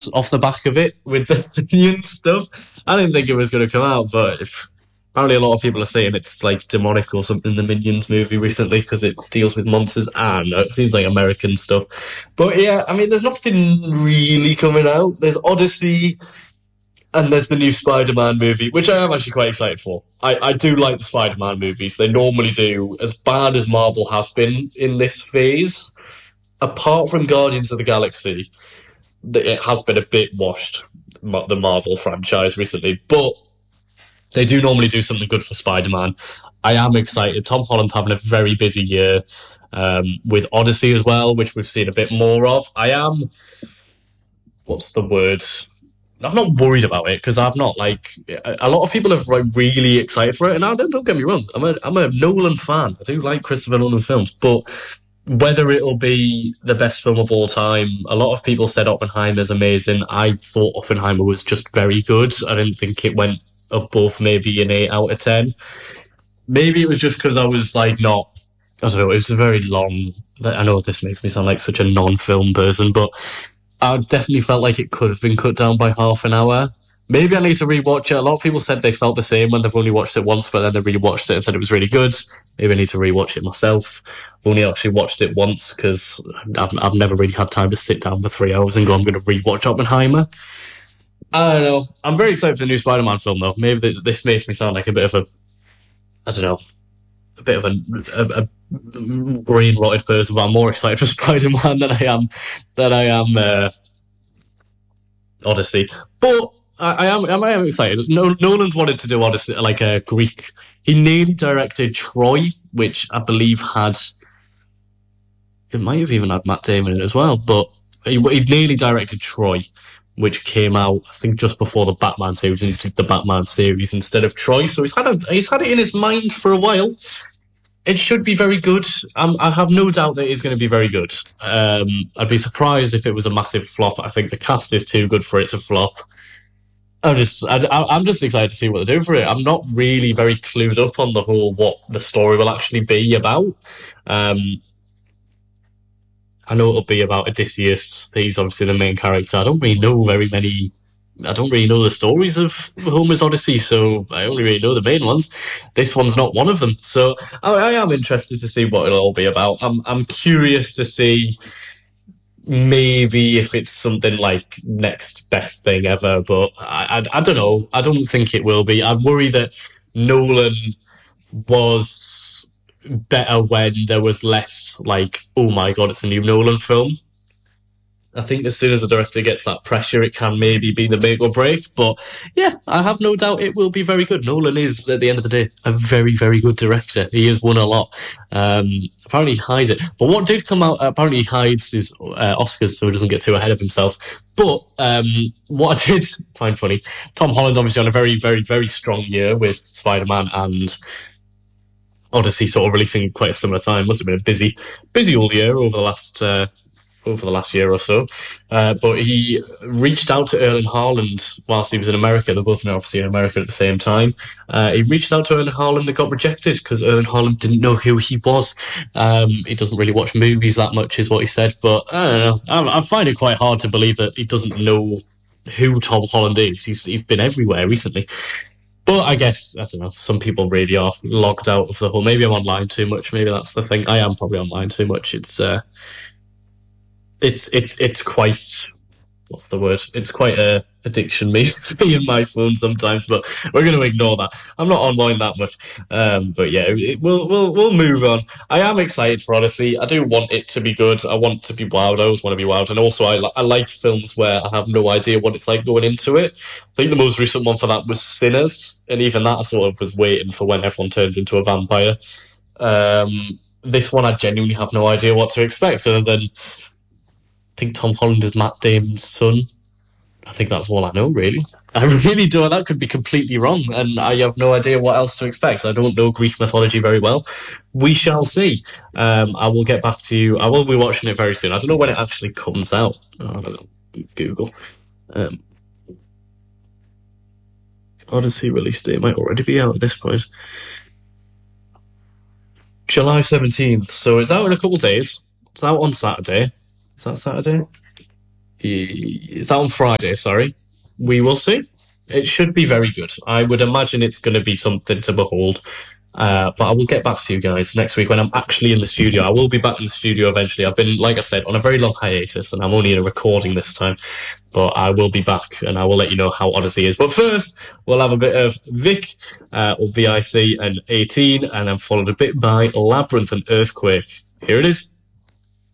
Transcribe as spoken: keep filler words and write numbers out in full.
off the back of it with the Minions stuff. I didn't think it was going to come out, but if, apparently a lot of people are saying it's like demonic or something. The Minions movie recently because it deals with monsters. I don't know. It seems like American stuff, but yeah, I mean, there's nothing really coming out. There's Odyssey. And there's the new Spider-Man movie, which I am actually quite excited for. I, I do like the Spider-Man movies. They normally do, as bad as Marvel has been in this phase, apart from Guardians of the Galaxy, it has been a bit washed, the Marvel franchise recently. But they do normally do something good for Spider-Man. I am excited. Tom Holland's having a very busy year um, with Odyssey as well, which we've seen a bit more of. I am, what's the word? I'm not worried about it because I've not like a lot of people are like really excited for it, and I don't, don't get me wrong, I'm a I'm a Nolan fan. I do like Christopher Nolan films, but whether it'll be the best film of all time, a lot of people said Oppenheimer's amazing. I thought Oppenheimer was just very good. I didn't think it went above maybe an eight out of ten. Maybe it was just because I was like not. I don't know. It was a very long. I know this makes me sound like such a non-film person, but I definitely felt like it could have been cut down by half an hour. Maybe I need to rewatch it. A lot of people said they felt the same when they've only watched it once, but then they rewatched it and said it was really good. Maybe I need to rewatch it myself. I've only actually watched it once because I've, I've never really had time to sit down for three hours and go, I'm going to rewatch Oppenheimer. I don't know. I'm very excited for the new Spider-Man film, though. Maybe this makes me sound like a bit of a, I don't know, a bit of a, a, a brain rotted person, but I'm more excited for Spider-Man than I am than I am uh, Odyssey. But I, I am I am excited. No, Nolan's wanted to do Odyssey like a Greek. He nearly directed Troy, which I believe had it might have even had Matt Damon in it as well. But he, he nearly directed Troy, which came out I think just before the Batman series, and he did the Batman series instead of Troy. So he's had a, he's had it in his mind for a while. It should be very good. Um, I have no doubt that it's going to be very good. Um, I'd be surprised if it was a massive flop. I think the cast is too good for it to flop. I'm just, I, I'm just excited to see what they do for it. I'm not really very clued up on the whole what the story will actually be about. Um, I know it'll be about Odysseus. He's obviously the main character. I don't really know very many. I don't really know the stories of Homer's Odyssey, so I only really know the main ones. This one's not one of them, so I, I am interested to see what it'll all be about. I'm I'm curious to see maybe if it's something like next best thing ever, but I I, I don't know. I don't think it will be. I worry that Nolan was better when there was less like, oh my god, it's a new Nolan film. I think as soon as a director gets that pressure, it can maybe be the make or break. But yeah, I have no doubt it will be very good. Nolan is, at the end of the day, a very, very good director. He has won a lot. Um, apparently, he hides it. But what did come out, apparently, he hides his uh, Oscars so he doesn't get too ahead of himself. But um, what I did find funny, Tom Holland obviously on a very, very, very strong year with Spider Man and Odyssey sort of releasing quite a similar time. Must have been a busy, busy old year over the last uh, over the last year or so. Uh, but he reached out to Erling Haaland whilst he was in America. They're both now obviously in America at the same time. Uh, he reached out to Erling Haaland and got rejected because Erling Haaland didn't know who he was. Um, he doesn't really watch movies that much, is what he said. But I don't know. I, I find it quite hard to believe that he doesn't know who Tom Holland is. He's he's been everywhere recently. But I guess, I don't know, some people really are logged out of the whole. Maybe I'm online too much. Maybe that's the thing. I am probably online too much. It's uh, it's it's it's quite what's the word? It's quite a addiction me me and my phone sometimes, but we're going to ignore that. I'm not online that much, um, but yeah, it, we'll we'll we'll move on. I am excited for Odyssey. I do want it to be good. I want to be wowed. I always want to be wowed, and also I I like films where I have no idea what it's like going into it. I think the most recent one for that was Sinners, and even that I sort of was waiting for when everyone turns into a vampire. Um, this one I genuinely have no idea what to expect, other than I think Tom Holland is Matt Damon's son. I think that's all I know, really. I really do. That could be completely wrong, and I have no idea what else to expect. I don't know Greek mythology very well. We shall see. Um, I will get back to you. I will be watching it very soon. I don't know when it actually comes out. Oh, I don't know. Google. Um, Odyssey release date might already be out at this point. July seventeenth. So it's out in a couple of days. It's out on Saturday. Is that Saturday? It's out on Friday, sorry. We will see. It should be very good. I would imagine it's going to be something to behold. Uh, but I will get back to you guys next week when I'm actually in the studio. I will be back in the studio eventually. I've been, like I said, on a very long hiatus, and I'm only in a recording this time. But I will be back, and I will let you know how Odyssey is. But first, we'll have a bit of Vic, uh, or V I C, and eighteen, and then followed a bit by Labyrinth and Earthquake. Here it is.